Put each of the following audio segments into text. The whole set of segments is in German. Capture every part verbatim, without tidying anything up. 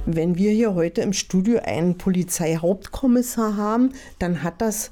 Wenn wir hier heute im Studio einen Polizeihauptkommissar haben, dann hat das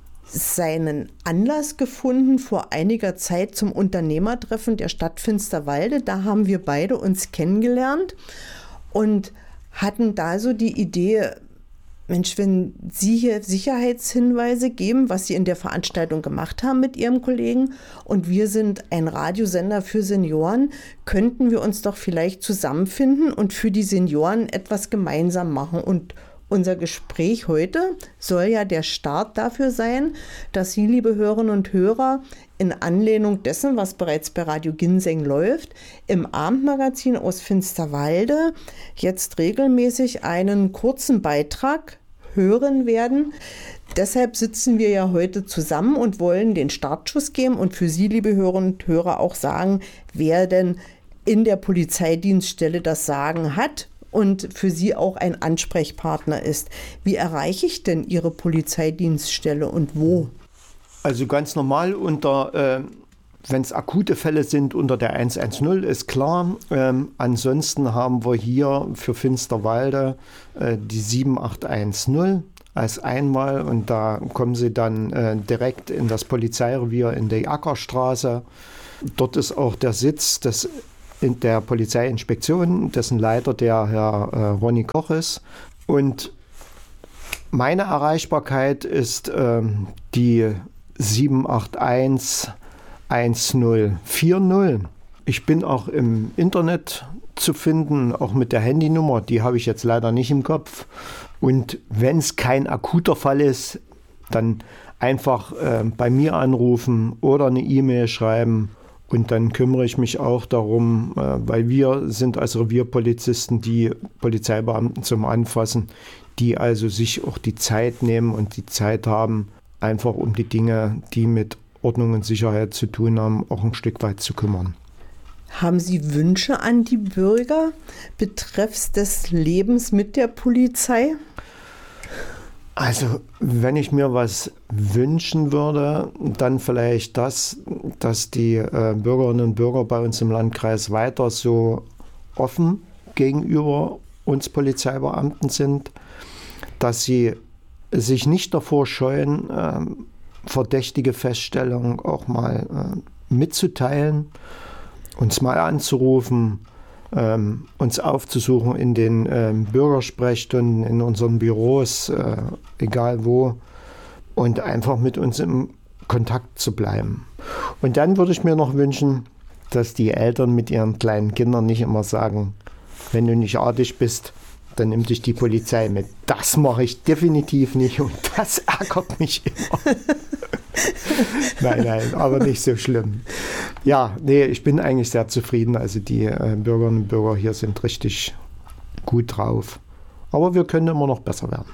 seinen Anlass gefunden vor einiger Zeit zum Unternehmertreffen der Stadt Finsterwalde. Da haben wir beide uns kennengelernt und hatten da so die Idee, Mensch, wenn Sie hier Sicherheitshinweise geben, was Sie in der Veranstaltung gemacht haben mit Ihrem Kollegen, und wir sind ein Radiosender für Senioren, könnten wir uns doch vielleicht zusammenfinden und für die Senioren etwas gemeinsam machen. Und unser Gespräch heute soll ja der Start dafür sein, dass Sie, liebe Hörerinnen und Hörer, in Anlehnung dessen, was bereits bei Radio Ginseng läuft, im Abendmagazin aus Finsterwalde jetzt regelmäßig einen kurzen Beitrag hören werden. Deshalb sitzen wir ja heute zusammen und wollen den Startschuss geben und für Sie, liebe Hörerinnen und Hörer, auch sagen, wer denn in der Polizeidienststelle das Sagen hat und für Sie auch ein Ansprechpartner ist. Wie erreiche ich denn Ihre Polizeidienststelle und wo? Also ganz normal unter, äh, wenn es akute Fälle sind, unter der eins eins null, ist klar. Ähm, ansonsten haben wir hier für Finsterwalde äh, die sieben acht eins null als Einwahl und da kommen Sie dann äh, direkt in das Polizeirevier in die Ackerstraße. Dort ist auch der Sitz des, in der Polizeiinspektion, dessen Leiter der Herr äh, Ronny Koch ist. Und meine Erreichbarkeit ist äh, die sieben acht eins eins null vier null. Ich bin auch im Internet zu finden, auch mit der Handynummer, die habe ich jetzt leider nicht im Kopf. Und wenn es kein akuter Fall ist, dann einfach äh, bei mir anrufen oder eine E-Mail schreiben und dann kümmere ich mich auch darum, äh, weil wir sind als Revierpolizisten die Polizeibeamten zum Anfassen, die also sich auch die Zeit nehmen und die Zeit haben, einfach um die Dinge, die mit Ordnung und Sicherheit zu tun haben, auch ein Stück weit zu kümmern. Haben Sie Wünsche an die Bürger betreffs des Lebens mit der Polizei? Also, wenn ich mir was wünschen würde, dann vielleicht das, dass die äh, Bürgerinnen und Bürger bei uns im Landkreis weiter so offen gegenüber uns Polizeibeamten sind, dass sie sich nicht davor scheuen, äh, verdächtige Feststellungen auch mal äh, mitzuteilen, uns mal anzurufen, ähm, uns aufzusuchen in den äh, Bürgersprechstunden, in unseren Büros, äh, egal wo, und einfach mit uns im Kontakt zu bleiben. Und dann würde ich mir noch wünschen, dass die Eltern mit ihren kleinen Kindern nicht immer sagen, wenn du nicht artig bist, dann nimmt dich die Polizei mit. Das mache ich definitiv nicht und das ärgert mich immer. Nein, nein, aber nicht so schlimm. Ja, nee, ich bin eigentlich sehr zufrieden. Also die äh, Bürgerinnen und Bürger hier sind richtig gut drauf. Aber wir können immer noch besser werden.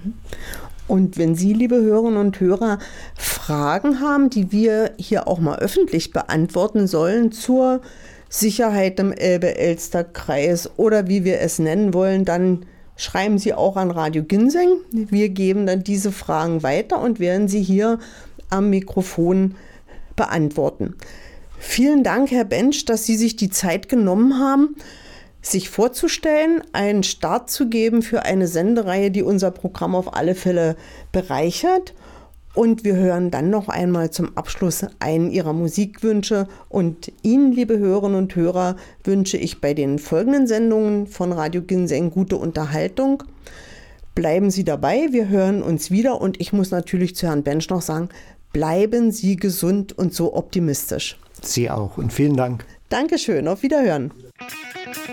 Und wenn Sie, liebe Hörerinnen und Hörer, Fragen haben, die wir hier auch mal öffentlich beantworten sollen zur Sicherheit im Elbe-Elster-Kreis oder wie wir es nennen wollen, dann schreiben Sie auch an Radio Ginseng. Wir geben dann diese Fragen weiter und werden sie hier am Mikrofon beantworten. Vielen Dank, Herr Bensch, dass Sie sich die Zeit genommen haben, sich vorzustellen, einen Start zu geben für eine Sendereihe, die unser Programm auf alle Fälle bereichert. Und wir hören dann noch einmal zum Abschluss einen Ihrer Musikwünsche. Und Ihnen, liebe Hörerinnen und Hörer, wünsche ich bei den folgenden Sendungen von Radio Ginseng gute Unterhaltung. Bleiben Sie dabei, wir hören uns wieder. Und ich muss natürlich zu Herrn Bensch noch sagen, bleiben Sie gesund und so optimistisch. Sie auch und vielen Dank. Dankeschön, auf Wiederhören.